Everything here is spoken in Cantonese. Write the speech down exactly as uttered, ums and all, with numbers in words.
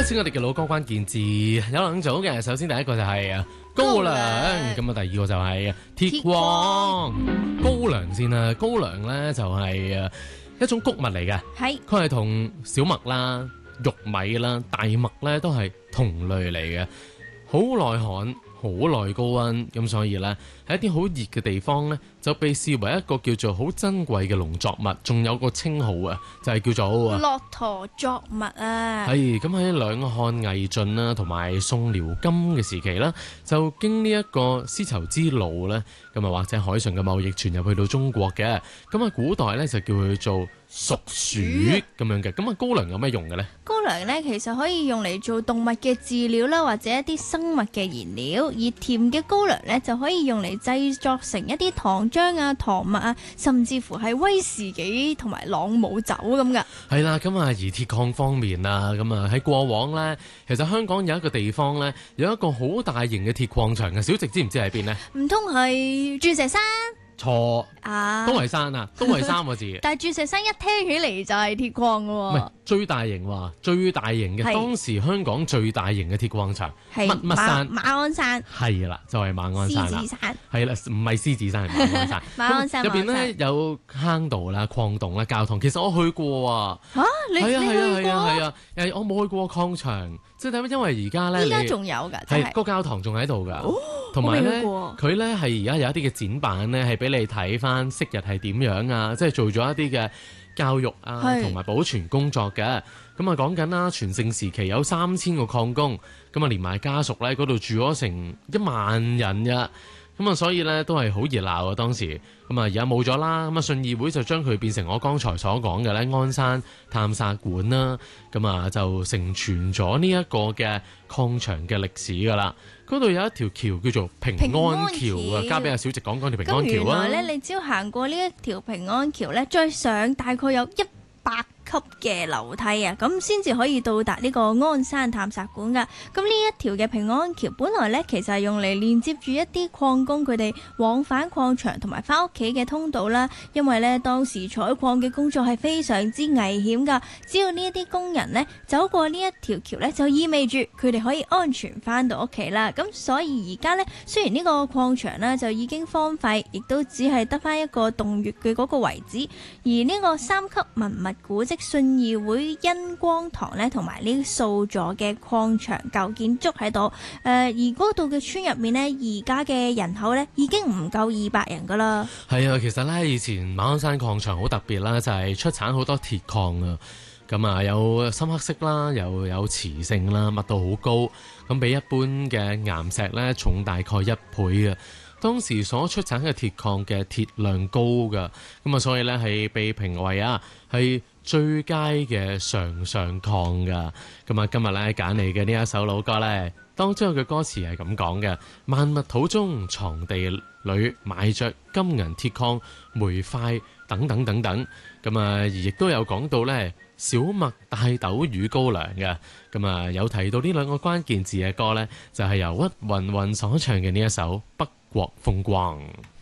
先我哋嘅老歌關鍵字有兩組嘅，首先第一個就係啊高粱，咁啊第二個就係鐵礦。高粱先啦，高粱咧就係誒一種穀物嚟嘅， 係佢係同小麥啦、玉米啦、大麥咧都係同類嚟嘅，好耐旱。好耐高溫，咁所以呢，喺一啲好熱嘅地方呢，就被視為一個叫做好珍貴嘅農作物，仲有個稱號啊，就係、是、叫做駱駝作物啊。 係咁喺兩漢魏晉啦，同埋宋遼金嘅時期啦，就經呢一個絲綢之路呢，咁啊或者海上嘅貿易傳入去到中國嘅，咁啊古代呢，就叫佢做蜀黍咁樣嘅。咁啊高粱有咩用嘅呢？ 高粱呢，其實可以用嚟做動物嘅飼料啦，或者一啲生物嘅燃料。而甜嘅高粱呢，就可以用嚟製作成一啲糖漿啊、糖蜜啊，甚至乎係威士忌同埋朗姆酒咁噶。 係啦，咁啊而鐵礦方面啊，咁啊喺過往呢，其實香港有一個地方呢，有一個好大型嘅鐵礦場嘅，小直知唔知喺邊呢？ 唔通係鑽石山？ 錯啊， 都係山啊，都係三個字。 但係鑽石山一聽起嚟就係鐵礦噶喎。 唔係最大型喎，最大型嘅當時香港最大型嘅鐵礦場，乜乜山？ 馬鞍山。 係啦，就係、是、馬鞍山啦。獅子山。係啦，唔係獅子山，係馬鞍山。 馬鞍山入邊咧有坑道啦、礦洞啦、教堂。其實我去過啊。 嚇、啊？你係啊係啊係啊係啊！ 誒，我冇去過礦場，即係睇，因為而家咧， 依家仲有㗎， 係個教堂仲喺度㗎。同埋咧，佢咧係而家有一啲嘅展板咧，係俾你睇翻昔日係點樣啊！即係做咗一啲嘅教育啊，同埋保存工作嘅。咁啊講緊啦，全盛時期有三千個礦工，咁啊連埋家屬咧，嗰度住咗成一萬人㗎。咁啊，所以咧都係好熱鬧啊！當時咁啊，而家冇咗啦。咁啊，信義會就將佢變成我剛才所講嘅咧鞍山探索館啦。咁啊，就承傳咗呢一個嘅礦場嘅歷史噶啦。嗰度有一條橋叫做平安橋啊，交俾阿小直講講條平安橋啊。咁原來咧，你只要行過呢一條平安橋咧，再上大概有一百級嘅樓梯啊，咁先至可以到達呢個鞍山探索館噶。咁呢一條嘅平安橋本來呢，其實係用嚟連接住一啲礦工佢哋往返礦場同埋翻屋企嘅通道啦。因為呢，當時採礦嘅工作係非常之危險噶，只要呢一啲工人呢走過呢一條橋呢，就意味住佢哋可以安全翻到屋企啦。咁所以而家呢，雖然呢個礦場呢就已經荒廢，亦都只係得翻一個洞穴嘅嗰個遺址，而呢個三級文物古蹟信義會恩光堂咧，同埋呢數座嘅礦場舊建築喺度。誒、呃，而嗰度嘅村入面呢，而家嘅人口呢已經唔夠二百人噶啦。係啊，其實呢，以前馬鞍山礦場好特別啦，就係、是、出產好多鐵礦啊。咁啊，有深黑色啦，又有磁性啦，密度好高，咁比一般嘅岩石呢重大概一倍啊。當時所出產嘅鐵礦嘅鐵量高噶，咁啊，所以呢係被評為啊係最佳嘅上上礦噶。咁啊，今日咧揀嚟嘅呢一首老歌呢，當中有句歌詞係咁講嘅：萬物土中藏地裏，埋着金銀鐵礦、煤塊等等等等。咁啊，而亦都有講到呢小麥、大豆與高粱嘅。咁啊，有提到呢兩個關鍵字嘅歌呢，就係由屈雲雲所唱嘅呢一首《北國風光》。